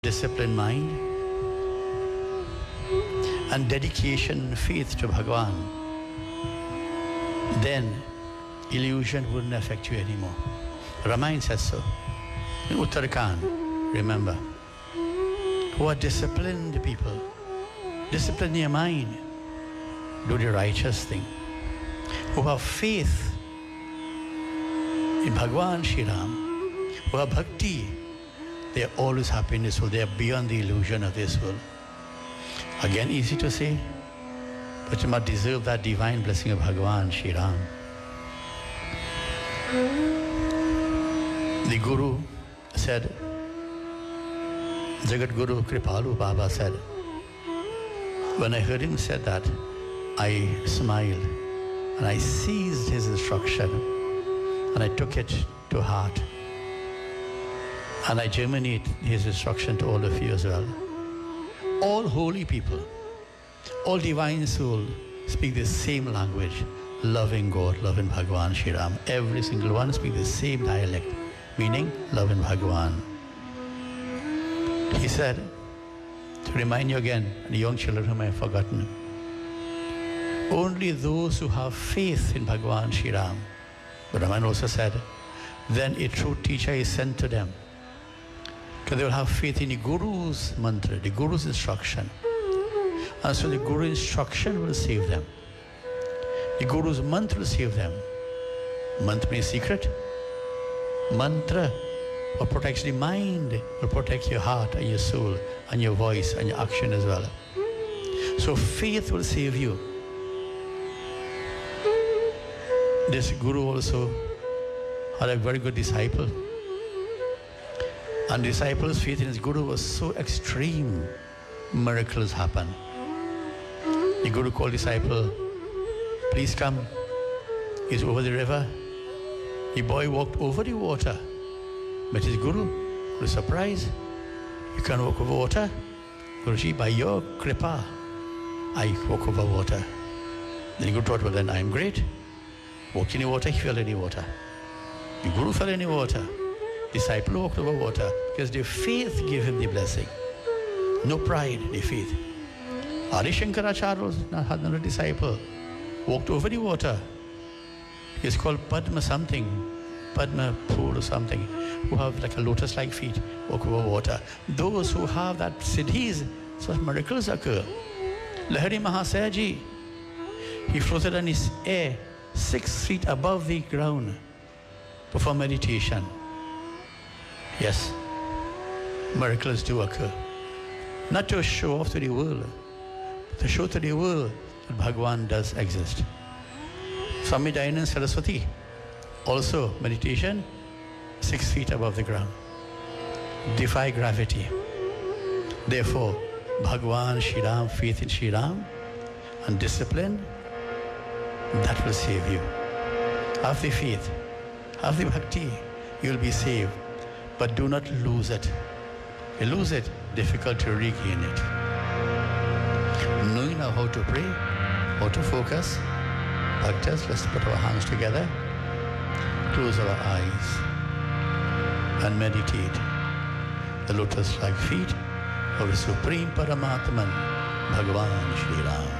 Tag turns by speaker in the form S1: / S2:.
S1: disciplined mind and dedication and faith to Bhagwan, then illusion wouldn't affect you anymore. Ramayana says so. In Uttarakhand, remember, who are disciplined people, discipline your mind, do the righteous thing, who have faith in Bhagwan Shri Ram, who have bhakti, they are always happy in this world. They are beyond the illusion of this world. Again, easy to say, but you must deserve that divine blessing of Bhagwan Shri Ram. The Guru said, Jagat Guru Kripalu Baba said, when I heard him said that, I smiled and I seized his instruction and I took it to heart. And I germinate his instruction to all of you as well. All holy people, all divine souls speak the same language, loving God, loving Bhagwan Shri Ram. Every single one speak the same dialect, meaning loving Bhagwan. He said, to remind you again, the young children whom I have forgotten, only those who have faith in Bhagwan Shri Ram, but Raman also said, then a true teacher is sent to them. Because they will have faith in the Guru's mantra, the Guru's instruction. And so the Guru's instruction will save them. The Guru's mantra will save them. Mantra means secret. Mantra will protect the mind, will protect your heart and your soul and your voice and your action as well. So faith will save you. This Guru also had a very good disciple. And disciples' faith in his Guru was so extreme, miracles happened. The Guru called disciple, please come. He's over the river. The boy walked over the water, met his Guru. Was surprised. You can't walk over water? Guruji, by your kripa, I walk over water. Then the Guru thought, well then I am great. Walked in the water, he fell in the water. The Guru fell in the water. Disciple walked over water because their faith gave him the blessing. No pride, the faith. Adi Shankaracharya was another disciple. Walked over the water. He's called Padma something, Padma pool or something, who have like a lotus-like feet, walk over water. Those who have that siddhis, such miracles occur. Lahari Mahasayaji, he floated on his air 6 feet above the ground, perform meditation. Yes, miracles do occur. Not to show off to the world, but to show to the world that Bhagwan does exist. Swami Dayananda Saraswati, also meditation, 6 feet above the ground. Defy gravity. Therefore, Bhagwan Shri Ram, faith in Shri Ram, and discipline, that will save you. Have the faith, have the bhakti, you will be saved. But do not lose it. If you lose it, difficult to regain it. Knowing now how to pray, how to focus, bhaktas, let's put our hands together, close our eyes, and meditate. The lotus-like feet of the Supreme Paramatman, Bhagwan Shri Ram.